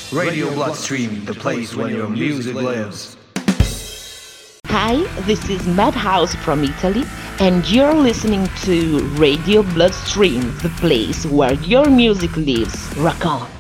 Radio Bloodstream, the place where your music lives. Hi, this is Madhouse from Italy, and you're listening to Radio Bloodstream, the place where your music lives. Rock on!